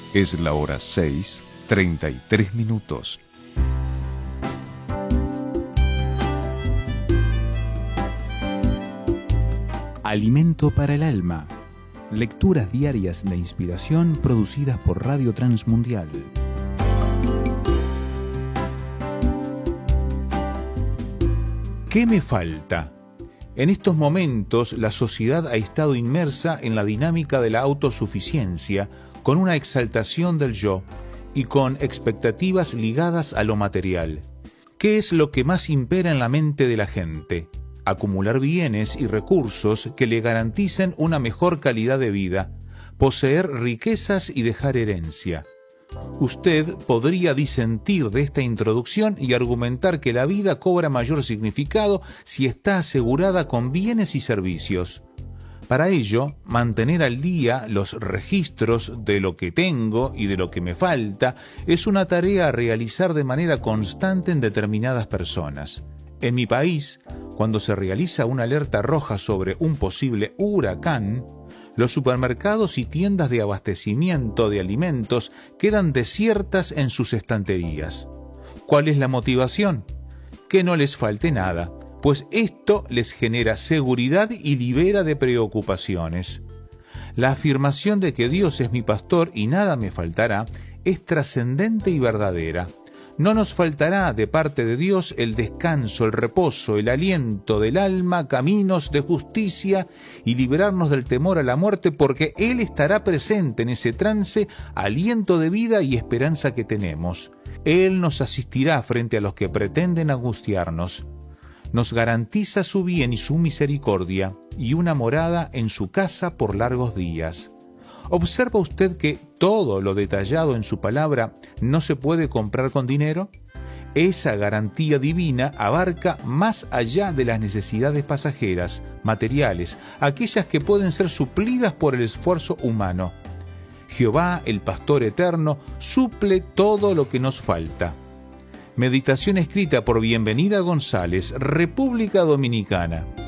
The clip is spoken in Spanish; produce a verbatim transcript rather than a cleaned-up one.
Es la hora seis, treinta y tres minutos. Alimento para el alma. Lecturas diarias de inspiración producidas por Radio Transmundial. ¿Qué me falta? En estos momentos la sociedad ha estado inmersa en la dinámica de la autosuficiencia, con una exaltación del yo y con expectativas ligadas a lo material. ¿Qué es lo que más impera en la mente de la gente? Acumular bienes y recursos que le garanticen una mejor calidad de vida, poseer riquezas y dejar herencia. Usted podría disentir de esta introducción y argumentar que la vida cobra mayor significado si está asegurada con bienes y servicios. Para ello, mantener al día los registros de lo que tengo y de lo que me falta es una tarea a realizar de manera constante en determinadas personas. En mi país, cuando se realiza una alerta roja sobre un posible huracán, los supermercados y tiendas de abastecimiento de alimentos quedan desiertas en sus estanterías. ¿Cuál es la motivación? Que no les falte nada, pues esto les genera seguridad y libera de preocupaciones. La afirmación de que Dios es mi pastor y nada me faltará es trascendente y verdadera. No nos faltará de parte de Dios el descanso, el reposo, el aliento del alma, caminos de justicia y librarnos del temor a la muerte, porque Él estará presente en ese trance, aliento de vida y esperanza que tenemos. Él nos asistirá frente a los que pretenden angustiarnos. Nos garantiza su bien y su misericordia y una morada en su casa por largos días. ¿Observa usted que todo lo detallado en su palabra no se puede comprar con dinero? Esa garantía divina abarca más allá de las necesidades pasajeras, materiales, aquellas que pueden ser suplidas por el esfuerzo humano. Jehová, el pastor eterno, suple todo lo que nos falta. Meditación escrita por Bienvenida González, República Dominicana.